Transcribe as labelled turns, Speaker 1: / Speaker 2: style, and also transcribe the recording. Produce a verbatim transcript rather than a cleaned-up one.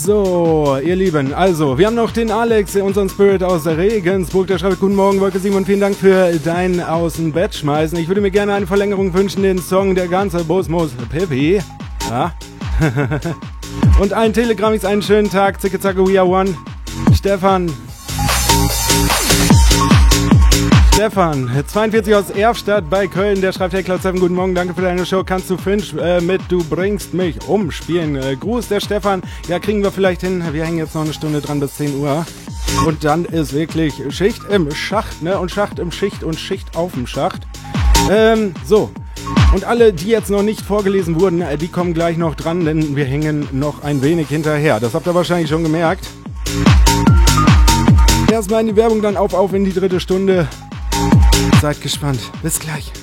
Speaker 1: So, ihr Lieben, also, wir haben noch den Alex, unseren Spirit aus Regensburg, der schreibt, guten Morgen, Wolke Simon, vielen Dank für dein aus dem Bett schmeißen. Ich würde mir gerne eine Verlängerung wünschen, den Song Der ganze Bus muss Pippi. Ja. Und ein Telegramm ist einen schönen Tag, zicke zacke, we are one. Stefan. Stefan, zweiundvierzig aus Erfstadt bei Köln, der schreibt, hey Cloud sieben, guten Morgen, danke für deine Show, kannst du Finch äh, mit Du bringst mich um spielen? Äh, Gruß, der Stefan, ja, kriegen wir vielleicht hin, wir hängen jetzt noch eine Stunde dran bis zehn Uhr und dann ist wirklich Schicht im Schacht, ne, und Schacht im Schicht und Schicht auf dem Schacht. Ähm, so, und alle, die jetzt noch nicht vorgelesen wurden, äh, die kommen gleich noch dran, denn wir hängen noch ein wenig hinterher, das habt ihr wahrscheinlich schon gemerkt. Erstmal in die Werbung, dann auf, auf in die dritte Stunde. Seid gespannt. Bis gleich.